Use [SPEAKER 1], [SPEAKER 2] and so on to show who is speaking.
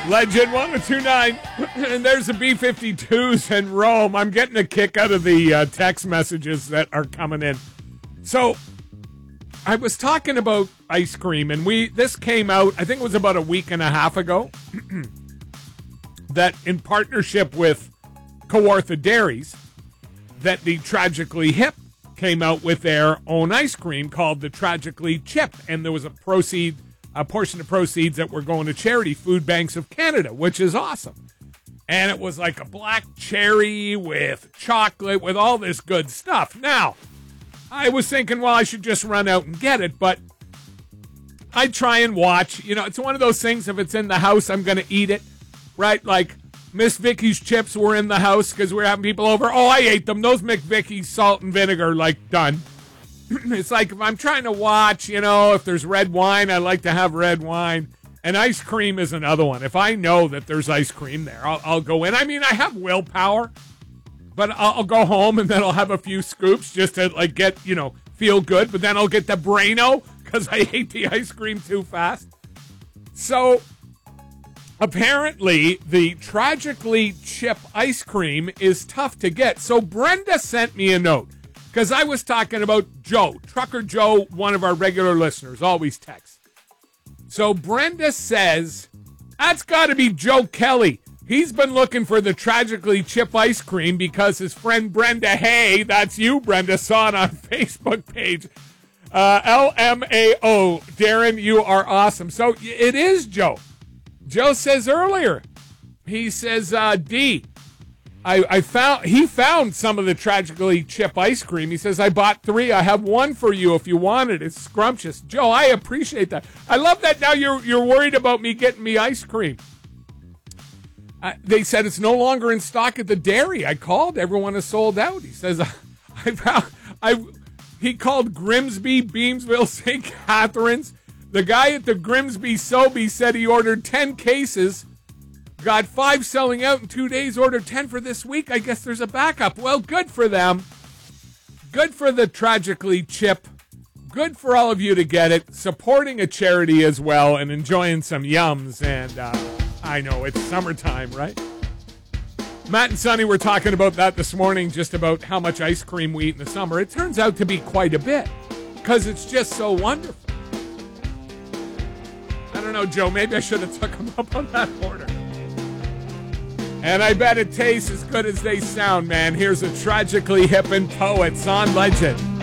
[SPEAKER 1] Legend 1029, and there's the B-52s in Rome. I'm getting a kick out of the text messages that are coming in. So, I was talking about ice cream, and this came out, I think it was about a week and a half ago, that in partnership with Kawartha Dairies, that the Tragically Hip came out with their own ice cream called the Tragically Chip, and there was a portion of proceeds that were going to charity, Food Banks of Canada, which is awesome. And it was like a black cherry with chocolate, with all this good stuff. Now, I was thinking, well, I should just run out and get it, but I try and watch. You know, it's one of those things, if it's in the house, I'm going to eat it, right? Like, Miss Vicky's chips were in the house because we're having people over. Oh, I ate them. Those McVicky's salt and vinegar, like, done. It's like if I'm trying to watch, you know, if there's red wine, I like to have red wine. And ice cream is another one. If I know that there's ice cream there, I'll go in. I mean, I have willpower, but I'll go home and then I'll have a few scoops just to, like, get, you know, feel good. But then I'll get the Braino because I ate the ice cream too fast. So apparently the Tragically Chip ice cream is tough to get. So Brenda sent me a note. Because I was talking about Joe, Trucker Joe, one of our regular listeners, always texts. So Brenda says, that's got to be Joe Kelly. He's been looking for the Tragically Chip ice cream because his friend Brenda, hey, that's you, Brenda, saw it on Facebook page. LMAO, Darren, you are awesome. So it is Joe. Joe says earlier, he says, D, he found some of the Tragically Chip ice cream. He says, I bought 3. I have 1 for you if you want it. It's scrumptious. Joe, I appreciate that. I love that now you're worried about me getting me ice cream. They said it's no longer in stock at the dairy. I called. Everyone is sold out. He says, he called Grimsby, Beamsville, St. Catharines. The guy at the Grimsby Sobe said he ordered 10 cases. Got 5 selling out in 2 days, ordered 10 for this week. I guess there's a backup. Well, good for them. Good for the Tragically Chip. Good for all of you to get it. Supporting a charity as well and enjoying some yums. And I know it's summertime, right? Matt and Sonny were talking about that this morning, just about how much ice cream we eat in the summer. It turns out to be quite a bit because it's just so wonderful. I don't know, Joe. Maybe I should have took him up on that order. And I bet it tastes as good as they sound, man. Here's a Tragically Hip and Poets on Legend.